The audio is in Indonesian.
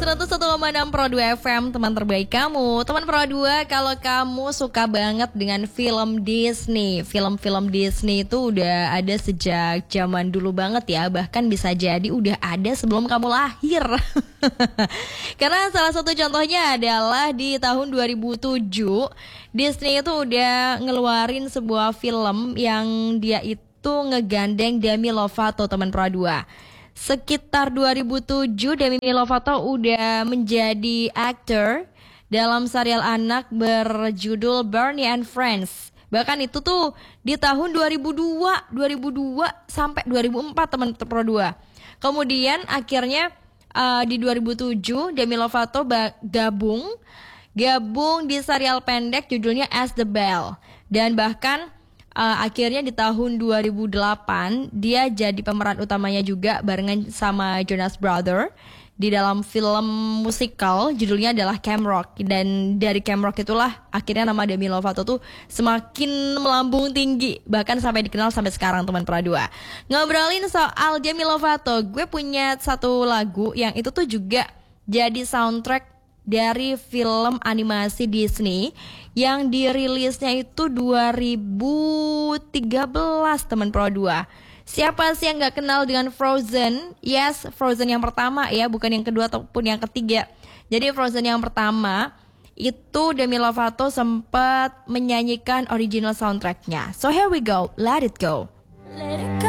101,6 Pro 2 FM, teman terbaik kamu. Teman Pro 2, kalau kamu suka banget dengan film Disney, film-film Disney itu udah ada sejak zaman dulu banget ya. Bahkan bisa jadi udah ada sebelum kamu lahir. Karena salah satu contohnya adalah di tahun 2007 Disney itu udah ngeluarin sebuah film yang dia itu ngegandeng Demi Lovato, teman Pro 2. Sekitar 2007 Demi Lovato udah menjadi aktor dalam serial anak berjudul Barney and Friends. Bahkan itu tuh di tahun 2002 sampai 2004, teman Pro 2. Kemudian akhirnya di 2007 Demi Lovato gabung di serial pendek judulnya As the Bell. Dan bahkan akhirnya di tahun 2008 dia jadi pemeran utamanya juga barengan sama Jonas Brother di dalam film musikal judulnya adalah Camp Rock. Dan dari Camp Rock itulah akhirnya nama Demi Lovato tuh semakin melambung tinggi, bahkan sampai dikenal sampai sekarang, teman Pro 2. Ngobrolin soal Demi Lovato, gue punya satu lagu yang itu tuh juga jadi soundtrack dari film animasi Disney yang dirilisnya itu 2013, teman Pro 2. Siapa sih yang gak kenal dengan Frozen? Yes, Frozen yang pertama ya, bukan yang kedua ataupun yang ketiga. Jadi Frozen yang pertama itu Demi Lovato sempat menyanyikan original soundtracknya. So here we go, let it go. Let it go.